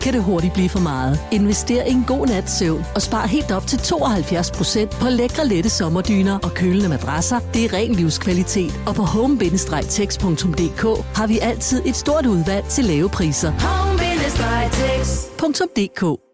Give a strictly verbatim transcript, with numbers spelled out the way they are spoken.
kan det hurtigt blive for meget. Invester i en god nats søvn og spar helt op til tooghalvfjerds procent på lækre lette sommerdyner og kølende madrasser. Det er ren livskvalitet. Og på home bindestreg tex punktum d k har vi altid et stort udvalg til lave priser. home bindestreg tex punktum d k